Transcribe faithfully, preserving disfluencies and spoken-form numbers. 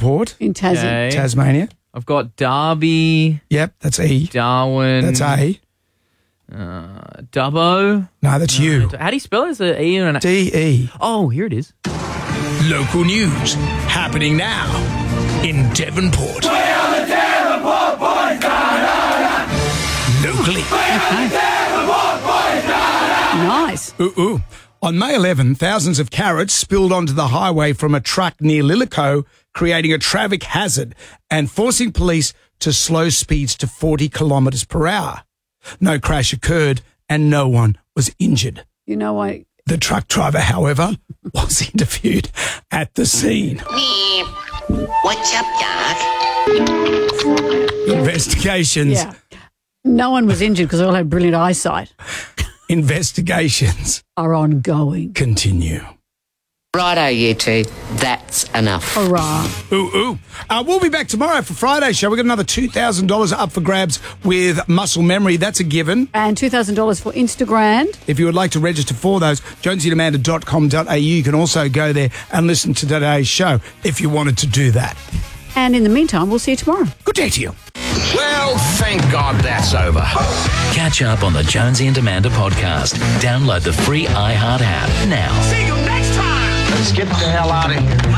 Devonport. In Tassie. Okay. Tasmania. I've got Derby, Yep, that's E. Darwin. That's A. Uh, Dubbo. No, that's U. How do you spell it? Is it E and an D E. Oh, here it is. Local news happening now in Devonport. We are the Devonport boys. Da, da, da. Locally. We are the Devonport boys. Da, da. Nice. Ooh, ooh. On May eleventh, thousands of carrots spilled onto the highway from a truck near Lillico, creating a traffic hazard and forcing police to slow speeds to forty kilometres per hour. No crash occurred and no one was injured. You know why? The truck driver, however, was interviewed at the scene. What's up, Doc? Investigations. Yeah. No one was injured because they all had brilliant eyesight. Investigations Are ongoing. continue. Righto, you two. That's enough. Hurrah. Ooh, ooh. Uh, we'll be back tomorrow for Friday's show. We've got another two thousand dollars up for grabs with Muscle Memory. That's a given. And two thousand dollars for Instagram. If you would like to register for those, jonesy and amanda dot com dot a u. You can also go there and listen to today's show if you wanted to do that. And in the meantime, we'll see you tomorrow. Good day to you. Well, thank God that's over. Catch up on the Jonesy and Amanda podcast. Download the free iHeart app now. See you next time. Let's get the hell out of here.